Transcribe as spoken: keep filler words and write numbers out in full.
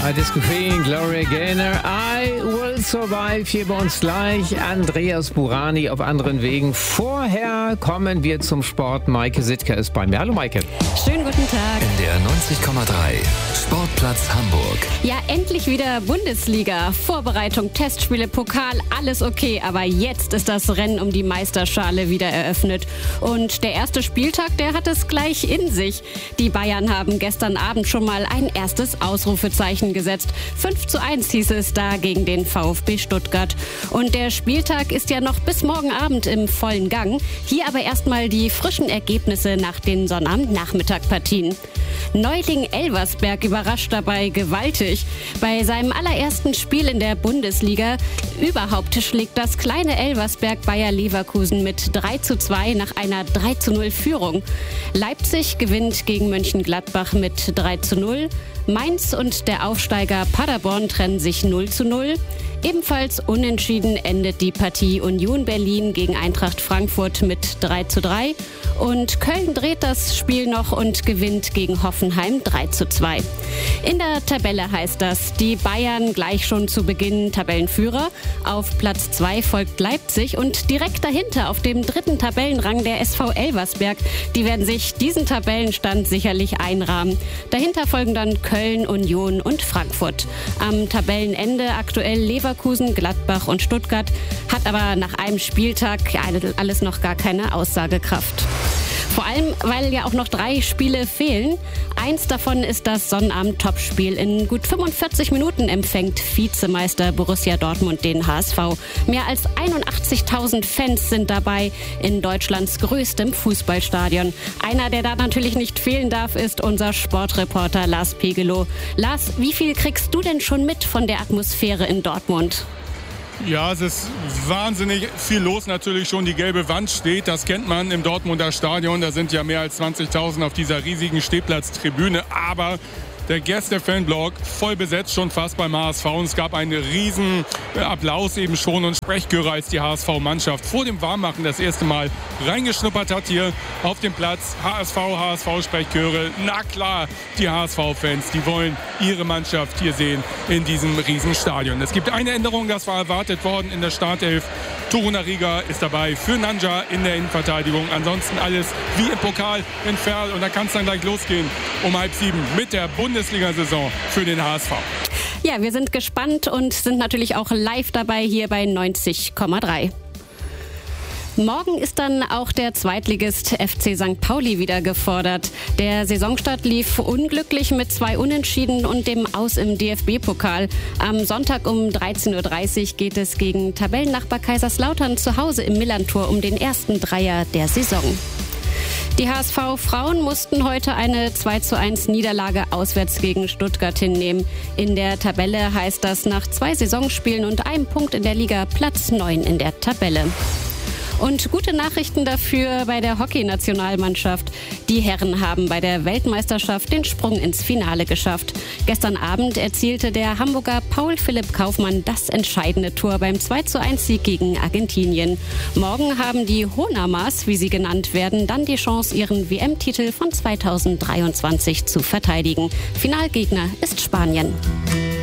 Ja, Disco Queen, Gloria Gaynor, I Will Survive, hier bei uns gleich Andreas Burani auf anderen Wegen. Vorher kommen wir zum Sport. Maike Sittke ist bei mir. Hallo Maike. Schönen guten Tag. In der neunzig Komma drei Sportplatz Hamburg. Ja, endlich wieder Bundesliga. Vorbereitung, Testspiele, Pokal, alles okay. Aber jetzt ist das Rennen um die Meisterschale wieder eröffnet. Und der erste Spieltag, der hat es gleich in sich. Die Bayern haben gestern Abend schon mal ein erstes Ausrufezeichen gesetzt. fünf zu eins hieß es da gegen den VfB Stuttgart. Und der Spieltag ist ja noch bis morgen Abend im vollen Gang. Hier aber erstmal die frischen Ergebnisse nach den Sonnabend-Nachmittag-Partien. Neuling Elversberg überrascht dabei gewaltig. Bei seinem allerersten Spiel in der Bundesliga überhaupt schlägt das kleine Elversberg Bayer Leverkusen mit drei zu zwei nach einer drei zu null Führung. Leipzig gewinnt gegen Mönchengladbach mit drei zu null. Mainz und der Aufsteiger Paderborn trennen sich null zu null. Ebenfalls unentschieden endet die Partie Union Berlin gegen Eintracht Frankfurt mit drei zu drei. Und Köln dreht das Spiel noch und gewinnt gegen Hoffenheim drei zu zwei. In der Tabelle heißt das, die Bayern gleich schon zu Beginn Tabellenführer. Auf Platz zwei folgt Leipzig und direkt dahinter auf dem dritten Tabellenrang der S V Elversberg. Die werden sich diesen Tabellenstand sicherlich einrahmen. Dahinter folgen dann Köln, Union und Frankfurt. Am Tabellenende aktuell Leverkusen, Gladbach und Stuttgart, hat aber nach einem Spieltag alles noch gar keine Aussagekraft. Vor allem, weil ja auch noch drei Spiele fehlen. Eins davon ist das Sonnabend-Topspiel. In gut fünfundvierzig Minuten empfängt Vizemeister Borussia Dortmund den H S V. Mehr als einundachtzigtausend Fans sind dabei in Deutschlands größtem Fußballstadion. Einer, der da natürlich nicht fehlen darf, ist unser Sportreporter Lars Pegelow. Lars, wie viel kriegst du denn schon mit von der Atmosphäre in Dortmund? Ja, es ist wahnsinnig viel los. Natürlich schon die gelbe Wand steht. Das kennt man im Dortmunder Stadion. Da sind ja mehr als zwanzigtausend auf dieser riesigen Stehplatztribüne. Aber der Gäste-Fanblock voll besetzt schon fast beim H S V. Und es gab einen riesen Applaus eben schon und Sprechchöre, als die H S V-Mannschaft vor dem Warmmachen das erste Mal reingeschnuppert hat hier auf dem Platz. H S V, H S V-Sprechchöre. Na klar, die H S V-Fans, die wollen ihre Mannschaft hier sehen in diesem riesen Stadion. Es gibt eine Änderung, das war erwartet worden in der Startelf. Torunariga ist dabei für Nanja in der Innenverteidigung. Ansonsten alles wie im Pokal in Verl. Und da kann es dann gleich losgehen um halb sieben mit der Bundesliga-Saison für den H S V. Ja, wir sind gespannt und sind natürlich auch live dabei hier bei neunzig Komma drei. Morgen ist dann auch der Zweitligist F C Sankt Pauli wieder gefordert. Der Saisonstart lief unglücklich mit zwei Unentschieden und dem Aus im D F B-Pokal. Am Sonntag um dreizehn Uhr dreißig geht es gegen Tabellennachbar Kaiserslautern zu Hause im Millantor um den ersten Dreier der Saison. Die H S V-Frauen mussten heute eine zwei zu eins Niederlage auswärts gegen Stuttgart hinnehmen. In der Tabelle heißt das nach zwei Saisonspielen und einem Punkt in der Liga Platz neun in der Tabelle. Und gute Nachrichten dafür bei der Hockey-Nationalmannschaft. Die Herren haben bei der Weltmeisterschaft den Sprung ins Finale geschafft. Gestern Abend erzielte der Hamburger Paul Philipp Kaufmann das entscheidende Tor beim zwei zu eins Sieg gegen Argentinien. Morgen haben die Honamas, wie sie genannt werden, dann die Chance, ihren W M-Titel von zweitausenddreiundzwanzig zu verteidigen. Finalgegner ist Spanien.